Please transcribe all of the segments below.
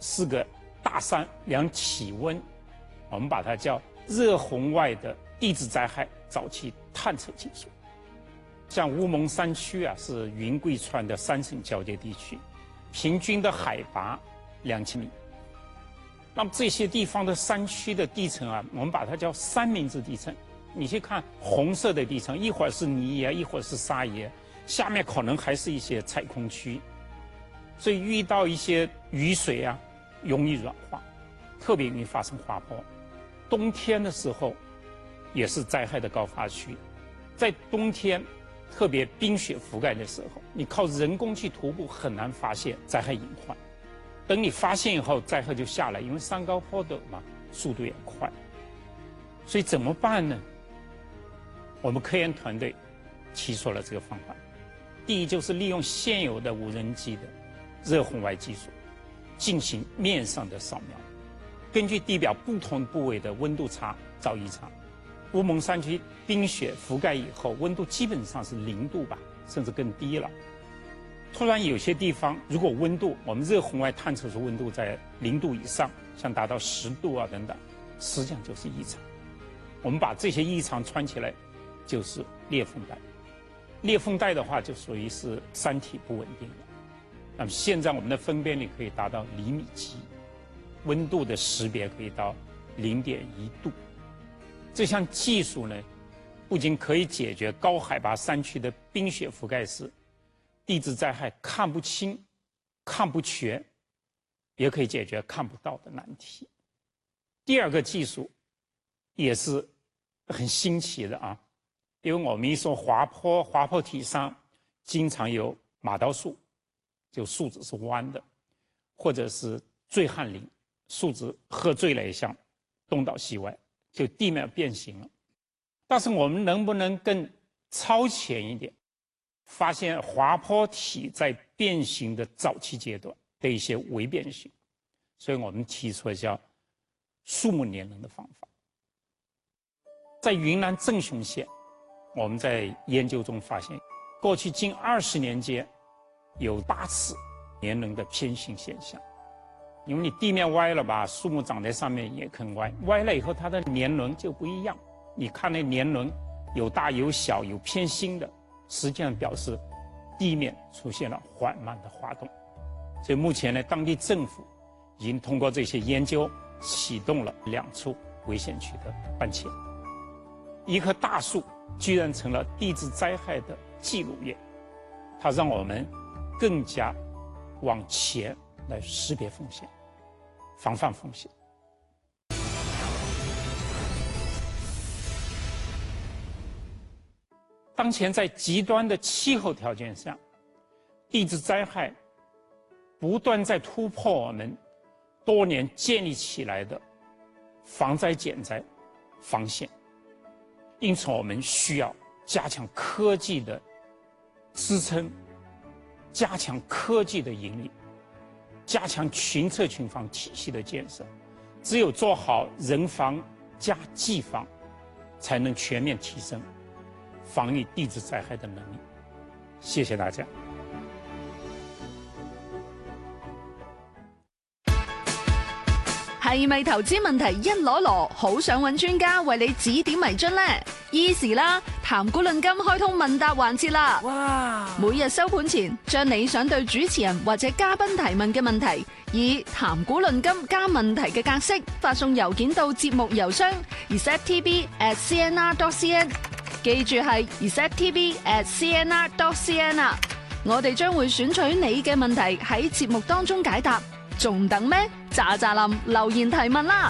是个大山量体温，我们把它叫热红外的地质灾害早期探测技术。像乌蒙山区啊，是云贵川的三省交界地区，平均的海拔2000米。那么这些地方的山区的地层啊，我们把它叫三明治地层。你去看红色的地层，一会儿是泥岩，一会儿是沙岩，下面可能还是一些采空区，所以遇到一些雨水啊，容易软化，特别容易发生滑坡。冬天的时候，也是灾害的高发区。在冬天，特别冰雪覆盖的时候，你靠人工去徒步很难发现灾害隐患。等你发现以后，灾害就下来，因为山高坡陡嘛，速度也快。所以怎么办呢？我们科研团队提出了这个方法。第一，就是利用现有的无人机的热红外技术，进行面上的扫描，根据地表不同部位的温度差找异常。乌蒙山区冰雪覆盖以后，温度基本上是0度吧，甚至更低了。突然有些地方，如果温度我们热红外探测出温度在0度以上，像达到10度啊等等，实际上就是异常。我们把这些异常串起来，就是裂缝带。裂缝带的话，就属于是山体不稳定的。那么现在我们的分辨率可以达到厘米级，温度的识别可以到0.1度。这项技术呢，不仅可以解决高海拔山区的冰雪覆盖时地质灾害看不清、看不全，也可以解决看不到的难题。第二个技术也是很新奇的啊，因为我们一说滑坡体上经常有马刀树，就树枝是弯的，或者是醉汉林，树枝喝醉了也向东倒西歪，就地面变形了。但是我们能不能更超前一点，发现滑坡体在变形的早期阶段的一些微变形？所以我们提出了叫树木年轮的方法。在云南正雄县，我们在研究中发现，过去近20年间有8次年轮的偏形现象。因为你地面歪了吧，树木长在上面也肯歪，歪了以后它的年轮就不一样。你看那年轮有大有小，有偏心的，实际上表示地面出现了缓慢的滑动。所以目前呢，当地政府已经通过这些研究，启动了2处危险区的搬迁。一棵大树居然成了地质灾害的记录员，它让我们更加往前来识别风险，防范风险。当前在极端的气候条件下，地质灾害不断在突破我们多年建立起来的防灾减灾防线，因此我们需要加强科技的支撑，加强科技的引领，加强群策群防体系的建设。只有做好人防加技防，才能全面提升防御地质灾害的能力。谢谢大家。 係咪投資問題一籮籮，好想揾專家為你指點迷津呢？Easy 啦，談古論今開通問答環節啦！哇！每日收盤前，將你想對主持人或者嘉賓提問嘅問題，以談古論今加問題嘅格式發送郵件到節目郵箱 receptv@cnr.cn， 記住係 receptv@cnr.cn 啊！我哋將會選取你嘅問題喺節目當中解答，仲等咩？喳喳林留言提問啦！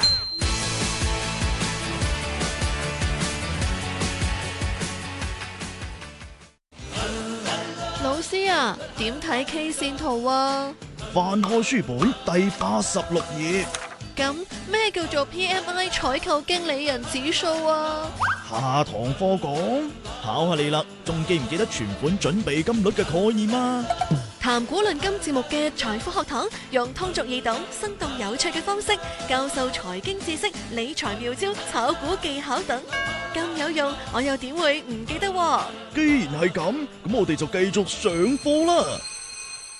老師啊，點睇 K 線圖啊？ 翻開書本第86頁。 咁咩叫做 PMI 採購經理人指數啊？ 下堂課講，考下你啦，仲記唔記得存款準備金率嘅概念啊？ 談古論今節目嘅財富學堂，用通俗易懂、生動有趣嘅方式教授財經知識、理財妙招、炒股技巧等，咁有用，我又點會唔記得喎？ 既然係咁，我哋就繼續上課啦！